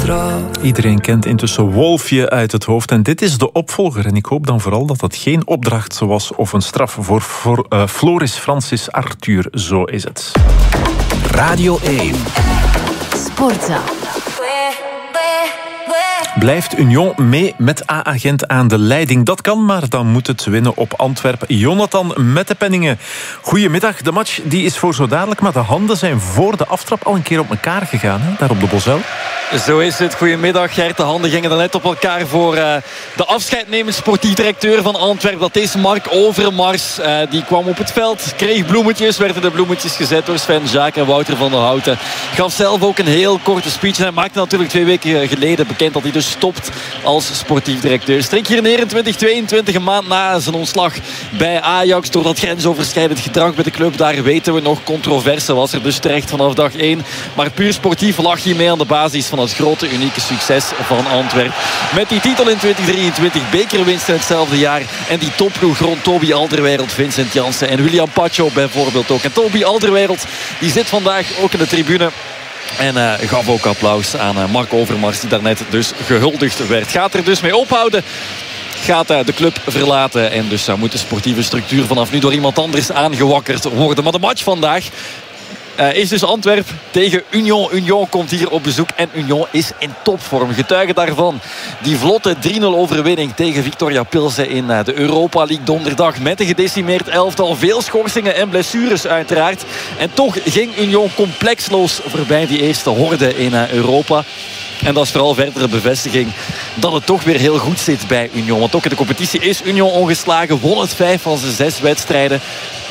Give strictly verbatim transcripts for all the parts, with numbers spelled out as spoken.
Iedereen kent intussen Wolfje uit het hoofd en dit is de opvolger. En ik hoop dan vooral dat dat geen opdracht was of een straf voor, voor uh, Floris Francis Arthur. Zo is het. Radio één. Sportza. Blijft Union mee met A-agent aan de leiding? Dat kan, maar dan moet het winnen op Antwerpen. Jonathan met de penningen. Goedemiddag, de match die is voor zo dadelijk, maar de handen zijn voor de aftrap al een keer op elkaar gegaan, hè? Daar op de Bosel. Zo is het. Goedemiddag, Gert. De handen gingen dan net op elkaar voor uh, de afscheidnemend sportief directeur van Antwerpen. Dat is Mark Overmars. Uh, die kwam op het veld, kreeg bloemetjes, werden de bloemetjes gezet door Sven Jaak en Wouter van der Houten. Gaf zelf ook een heel korte speech. En hij maakte natuurlijk twee weken geleden bekend dat hij dus stopt als sportief directeur. Strik hier neer in twintig tweeëntwintig, een maand na zijn ontslag bij Ajax. Door dat grensoverschrijdend gedrag bij de club, daar weten we nog. Controverse was er dus terecht vanaf dag één. Maar puur sportief lag hij mee aan de basis van het grote, unieke succes van Antwerpen. Met die titel in twintig drieëntwintig, bekerwinst in hetzelfde jaar. En die topploeg rond Toby Alderweireld, Vincent Janssen en William Pacho bijvoorbeeld ook. En Toby Alderweireld, die zit vandaag ook in de tribune. En uh, gaf ook applaus aan uh, Mark Overmars, die daarnet dus gehuldigd werd. Gaat er dus mee ophouden. Gaat uh, de club verlaten. En dus uh, moet de sportieve structuur vanaf nu door iemand anders aangewakkerd worden. Maar de match vandaag Uh, is dus Antwerpen tegen Union. Union komt hier op bezoek en Union is in topvorm. Getuige daarvan die vlotte drie nul overwinning tegen Victoria Pilsen in uh, de Europa League donderdag. Met een gedecimeerd elftal. Veel schorsingen en blessures uiteraard. En toch ging Union complexloos voorbij die eerste horde in uh, Europa. En dat is vooral verdere bevestiging dat het toch weer heel goed zit bij Union. Want ook in de competitie is Union ongeslagen. Won het vijf van zijn zes wedstrijden.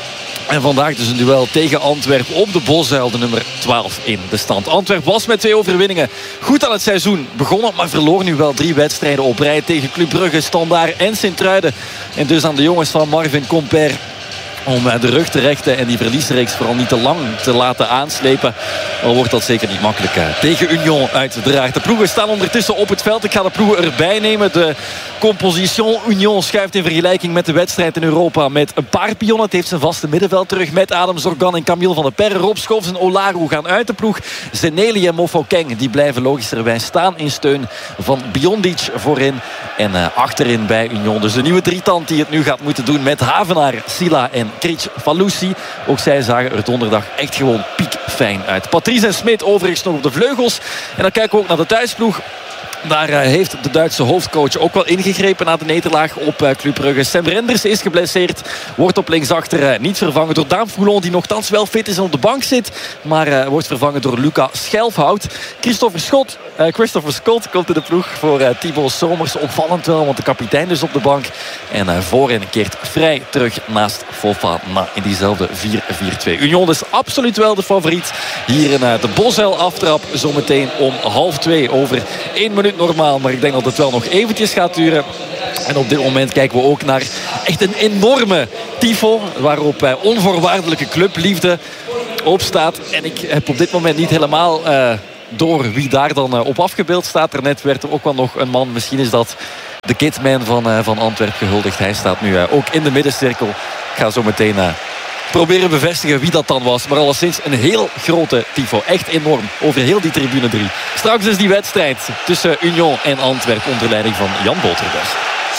En vandaag dus een duel tegen Antwerpen op de Bosuil, de nummer twaalf in de stand. Antwerpen was met twee overwinningen goed aan het seizoen begonnen, maar verloor nu wel drie wedstrijden op rij tegen Club Brugge, Standaard en Sint-Truiden. En dus aan de jongens van Marvin Comper om de rug te rechten en die verliesreeks vooral niet te lang te laten aanslepen. Al wordt dat zeker niet makkelijk tegen Union uiteraard. De ploegen staan ondertussen op het veld. Ik ga de ploegen erbij nemen. De composition Union schuift in vergelijking met de wedstrijd in Europa met een paar pionnen. Het heeft zijn vaste middenveld terug met Adam Zorgan en Camille van der Perre. Rob Schoofs en Olaru gaan uit de ploeg. Zeneli en Mofokeng die blijven logischerwijs staan in steun van Biondic voorin. En uh, achterin bij Union dus de nieuwe drietand die het nu gaat moeten doen met Havenaar, Sila en Kric Falusi. Ook zij zagen er donderdag echt gewoon piekfijn uit. Patrice en Smit overigens nog op de vleugels. En dan kijken we ook naar de thuisploeg. Daar uh, heeft de Duitse hoofdcoach ook wel ingegrepen na de nederlaag op uh, Club Brugge. Sam Renders is geblesseerd. Wordt op linksachter uh, niet vervangen door Daan Foulon, die nogthans wel fit is en op de bank zit. Maar uh, wordt vervangen door Luca Schelfhout. Christopher Schot, uh, Christopher Scott komt in de ploeg voor uh, Thibaut Somers. Opvallend wel, want de kapitein dus op de bank. En uh, voorin keert vrij terug naast Fofana in diezelfde vier vier twee. Union is absoluut wel de favoriet. Hier in uh, de Bosuil aftrap zometeen om half twee over één minuut normaal, maar ik denk dat het wel nog eventjes gaat duren. En op dit moment kijken we ook naar echt een enorme tifo, waarop uh, onvoorwaardelijke clubliefde op staat. En ik heb op dit moment niet helemaal uh, door wie daar dan uh, op afgebeeld staat. Er net werd er ook wel nog een man, misschien is dat de Kidman van, uh, van Antwerpen gehuldigd. Hij staat nu uh, ook in de middencirkel. Ik ga zo meteen Uh, proberen bevestigen wie dat dan was. Maar alleszins een heel grote tifo. Echt enorm. Over heel die tribune drie. Straks is die wedstrijd tussen Union en Antwerpen onder leiding van Jan Bolterberg.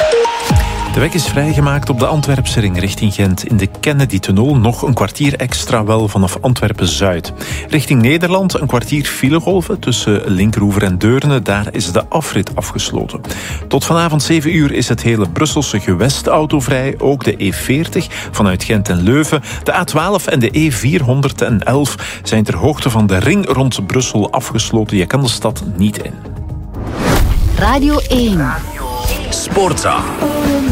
De weg is vrijgemaakt op de Antwerpse ring richting Gent. In de Kennedy-tunnel nog een kwartier extra wel vanaf Antwerpen-Zuid. Richting Nederland een kwartier filegolven tussen Linkeroever en Deurne. Daar is de afrit afgesloten. Tot vanavond zeven uur is het hele Brusselse gewest autovrij. Ook de E veertig vanuit Gent en Leuven. De A twaalf en de E vierhonderdelf zijn ter hoogte van de ring rond Brussel afgesloten. Je kan de stad niet in. Radio één. Sportza.